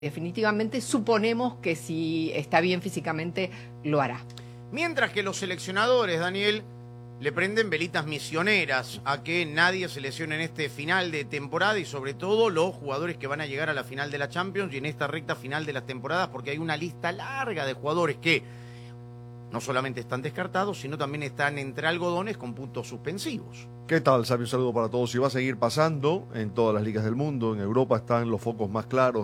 Definitivamente suponemos que si está bien físicamente lo hará. Mientras que los seleccionadores, Daniel, le prenden velitas misioneras a que nadie se lesione en este final de temporada y sobre todo los jugadores que van a llegar a la final de la Champions y en esta recta final de las temporadas, porque hay una lista larga de jugadores que no solamente están descartados, sino también están entre algodones con puntos suspensivos. ¿Qué tal, Sammy? Un saludo para todos. Y va a seguir pasando en todas las ligas del mundo. En Europa están los focos más claros.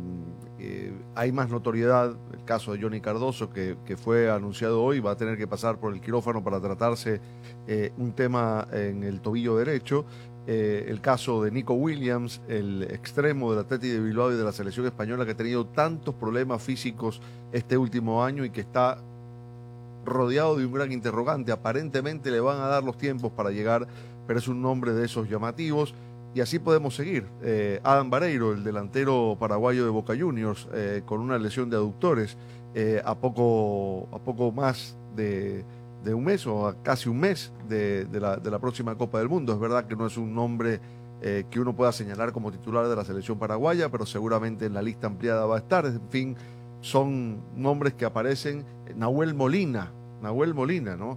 Hay más notoriedad. El caso de Johnny Cardoso, que fue anunciado hoy, va a tener que pasar por el quirófano para tratarse un tema en el tobillo derecho. El caso de Nico Williams, el extremo del Athletic de Bilbao y de la selección española, que ha tenido tantos problemas físicos este último año y que está rodeado de un gran interrogante. Aparentemente le van a dar los tiempos para llegar, pero es un nombre de esos llamativos. Y así podemos seguir. Adam Vareiro, el delantero paraguayo de Boca Juniors, con una lesión de aductores, a poco más de un mes o a casi un mes de la próxima Copa del Mundo. Es verdad que no es un nombre que uno pueda señalar como titular de la selección paraguaya, pero seguramente en la lista ampliada va a estar. En fin, son nombres que aparecen. Nahuel Molina, ¿no?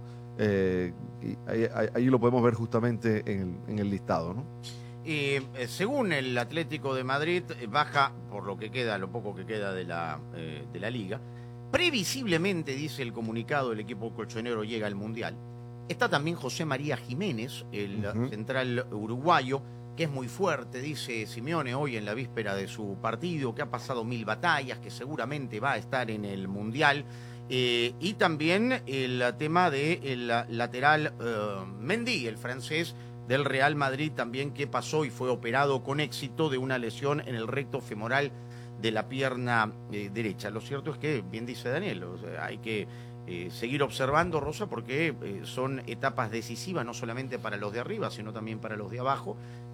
Ahí lo podemos ver justamente en el listado, ¿no? Según el Atlético de Madrid, baja, por lo poco que queda de la liga. Previsiblemente, dice el comunicado, el equipo colchonero llega al Mundial. Está también José María Jiménez, el central uruguayo, que es muy fuerte, dice Simeone hoy en la víspera de su partido, que ha pasado 1000 batallas, que seguramente va a estar en el Mundial. Y también el tema del lateral Mendy, el francés del Real Madrid, también, que pasó y fue operado con éxito de una lesión en el recto femoral de la pierna derecha. Lo cierto es que, bien dice Daniel, o sea, hay que seguir observando, Rosa, porque son etapas decisivas, no solamente para los de arriba, sino también para los de abajo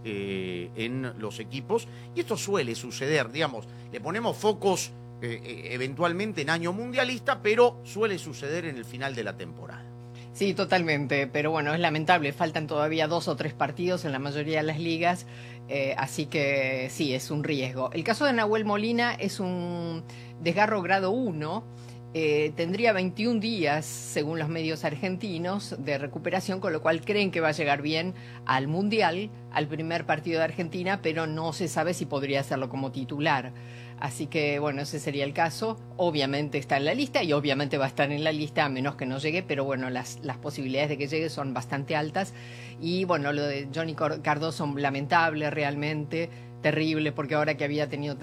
en los equipos. Y esto suele suceder, digamos, le ponemos focos eventualmente en año mundialista, pero suele suceder en el final de la temporada. Sí, totalmente, pero bueno, es lamentable, faltan todavía 2 o 3 partidos en la mayoría de las ligas, así que sí, es un riesgo. El caso de Nahuel Molina es un desgarro grado 1, tendría 21 días, según los medios argentinos, de recuperación, con lo cual creen que va a llegar bien al Mundial, al primer partido de Argentina, pero no se sabe si podría hacerlo como titular. Así que, bueno, ese sería el caso. Obviamente está en la lista y obviamente va a estar en la lista a menos que no llegue, pero bueno, las posibilidades de que llegue son bastante altas. Y bueno, lo de Johnny Cardoso, lamentable realmente, terrible, porque ahora que había tenido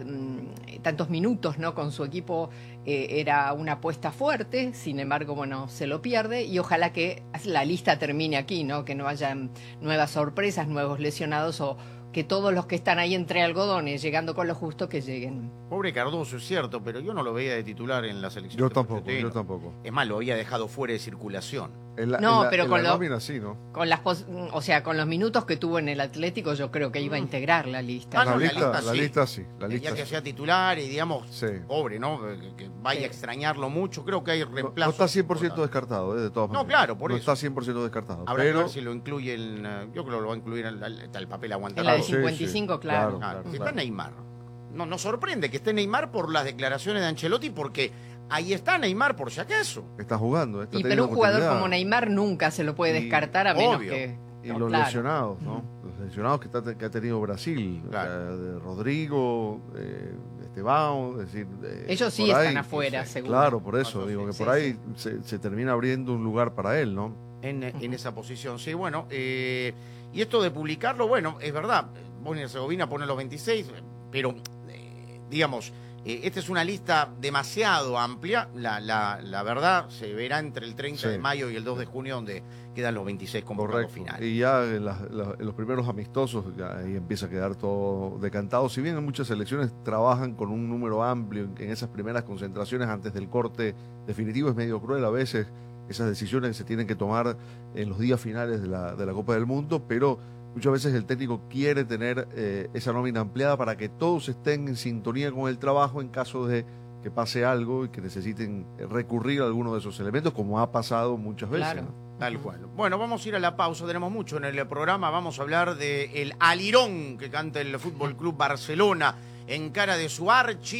tantos minutos, ¿no?, con su equipo, era una apuesta fuerte. Sin embargo, bueno, se lo pierde y ojalá que la lista termine aquí, ¿no?, que no haya nuevas sorpresas, nuevos lesionados, o que todos los que están ahí entre algodones, llegando con lo justo, que lleguen. Pobre Cardoso, es cierto, pero yo no lo veía de titular en la selección. Yo tampoco. Es más, lo había dejado fuera de circulación. Pero con la nómina sí, ¿no? Con con los minutos que tuvo en el Atlético, yo creo que iba a integrar la lista. La lista sí. Ya que sea titular y, digamos, sí, pobre, ¿no? Que vaya a extrañarlo mucho. Creo que hay reemplazos. No está 100% descartado, de todas maneras. No, claro, por eso. No está 100% descartado. Habrá que ver si lo incluye yo creo que lo va a incluir al papel aguantado. En la de 55, sí, claro. Está Neymar. No nos sorprende que esté Neymar por las declaraciones de Ancelotti, porque ahí está Neymar por si acaso. Está jugando. Pero un jugador como Neymar nunca se lo puede descartar, a menos que... Y los lesionados, ¿no? Los lesionados que ha tenido Brasil, claro. De Rodrigo, Esteban, es decir... ellos sí están afuera, seguro. Claro, por eso digo que por ahí se termina abriendo un lugar para él, ¿no? En esa posición, sí, bueno. Y esto de publicarlo, bueno, es verdad, Bosnia y Herzegovina pone los 26, pero... digamos, esta es una lista demasiado amplia. La verdad se verá entre el 30 de mayo y el 2 de junio, donde quedan los 26 convocados finales. Y ya en los primeros amistosos ahí empieza a quedar todo decantado. Si bien en muchas selecciones trabajan con un número amplio en esas primeras concentraciones antes del corte definitivo, es medio cruel a veces esas decisiones que se tienen que tomar en los días finales de la Copa del Mundo, pero muchas veces el técnico quiere tener esa nómina ampliada para que todos estén en sintonía con el trabajo en caso de que pase algo y que necesiten recurrir a alguno de esos elementos, como ha pasado muchas veces. Claro. ¿No? Tal cual. Bueno, vamos a ir a la pausa, tenemos mucho en el programa. Vamos a hablar del alirón que canta el Fútbol Club Barcelona en cara de su archi